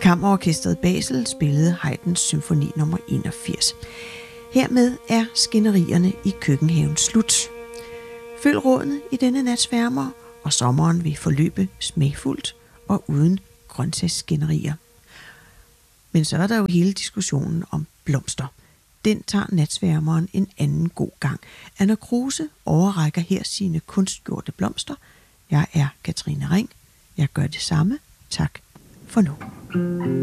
Kammerorkestret Basel spillede Haydns symfoni nummer 81. Hermed er skænderierne i køkkenhaven slut. Følg rådene i denne natsværmer, og sommeren vil forløbe smagfuldt og uden grøntsagsskænderier. Men så er der jo hele diskussionen om blomster. Den tager natsværmeren en anden god gang. Anna Kruse overrækker her sine kunstgjorte blomster. Jeg er Katrine Ring. Jeg gør det samme. Tak for nu.